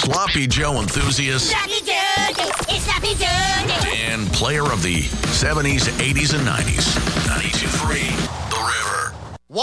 Sloppy Joe enthusiast Sloppy Joe, it's Sloppy Joe. and player of the 70s, 80s, and 90s. 92.3